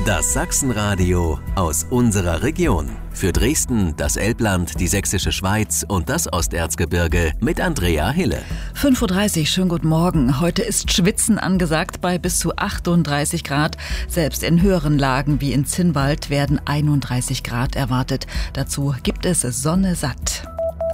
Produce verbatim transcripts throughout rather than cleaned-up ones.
Das Sachsenradio aus unserer Region. Für Dresden, das Elbland, die Sächsische Schweiz und das Osterzgebirge mit Andrea Hille. fünf Uhr dreißig, schönen guten Morgen. Heute ist Schwitzen angesagt bei bis zu achtunddreißig Grad. Selbst in höheren Lagen wie in Zinnwald werden einunddreißig Grad erwartet. Dazu gibt es Sonne satt.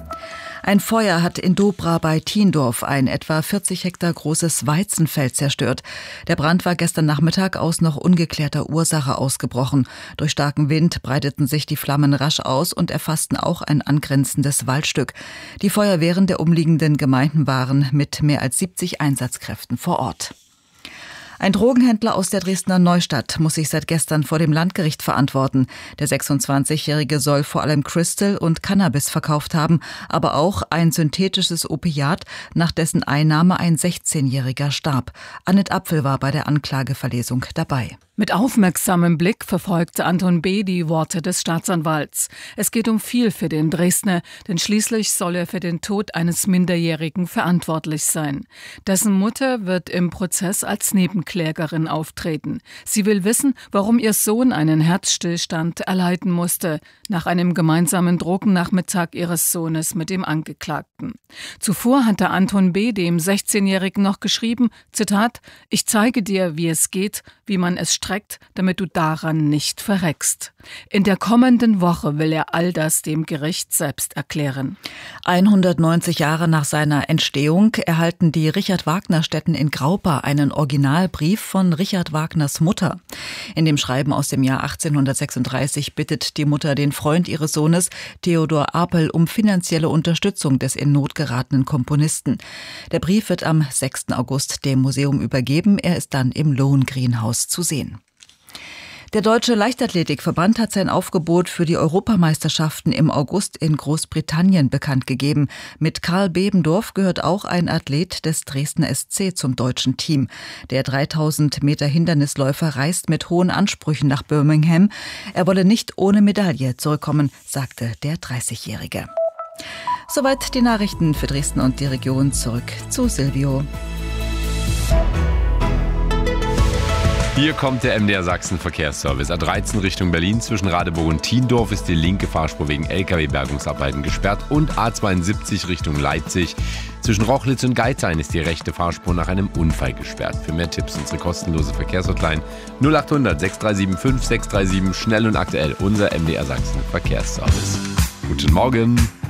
Ein Feuer hat in Dobra bei Thiendorf ein etwa vierzig Hektar großes Weizenfeld zerstört. Der Brand war gestern Nachmittag aus noch ungeklärter Ursache ausgebrochen. Durch starken Wind breiteten sich die Flammen rasch aus und erfassten auch ein angrenzendes Waldstück. Die Feuerwehren der umliegenden Gemeinden waren mit mehr als siebzig Einsatzkräften vor Ort. Ein Drogenhändler aus der Dresdner Neustadt muss sich seit gestern vor dem Landgericht verantworten. Der sechsundzwanzigjährige soll vor allem Crystal und Cannabis verkauft haben, aber auch ein synthetisches Opiat, nach dessen Einnahme ein sechzehnjähriger starb. Annette Apfel war bei der Anklageverlesung dabei. Mit aufmerksamem Blick verfolgte Anton B. die Worte des Staatsanwalts. Es geht um viel für den Dresdner, denn schließlich soll er für den Tod eines Minderjährigen verantwortlich sein. Dessen Mutter wird im Prozess als Nebenklägerin auftreten. Sie will wissen, warum ihr Sohn einen Herzstillstand erleiden musste, nach einem gemeinsamen Drogennachmittag ihres Sohnes mit dem Angeklagten. Zuvor hatte Anton B. dem sechzehnjährigen noch geschrieben, Zitat, ich zeige dir, wie es geht, wie man es streckt, damit du daran nicht verreckst. In der kommenden Woche will er all das dem Gericht selbst erklären. hundertneunzig Jahre nach seiner Entstehung erhalten die Richard-Wagner-Stätten in Graupa einen Originalbrief von Richard Wagners Mutter. In dem Schreiben aus dem Jahr achtzehnhundertsechsunddreißig bittet die Mutter den Freund ihres Sohnes, Theodor Apel, um finanzielle Unterstützung des in Not geratenen Komponisten. Der Brief wird am sechsten August dem Museum übergeben. Er ist dann im Lohengrinhaus zu sehen. Der Deutsche Leichtathletikverband hat sein Aufgebot für die Europameisterschaften im August in Großbritannien bekannt gegeben. Mit Karl Bebendorf gehört auch ein Athlet des Dresdner S C zum deutschen Team. Der dreitausend Meter Hindernisläufer reist mit hohen Ansprüchen nach Birmingham. Er wolle nicht ohne Medaille zurückkommen, sagte der dreißigjährige. Soweit die Nachrichten für Dresden und die Region. Zurück zu Silvio. Hier kommt der M D R Sachsen Verkehrsservice. A dreizehn Richtung Berlin zwischen Radeburg und Thiendorf ist die linke Fahrspur wegen L K W-Bergungsarbeiten gesperrt und A zweiundsiebzig Richtung Leipzig. Zwischen Rochlitz und Geithain ist die rechte Fahrspur nach einem Unfall gesperrt. Für mehr Tipps unsere kostenlose Verkehrshotline null achthundert sechs drei sieben fünf sechs drei sieben, schnell und aktuell unser M D R Sachsen Verkehrsservice. Guten Morgen.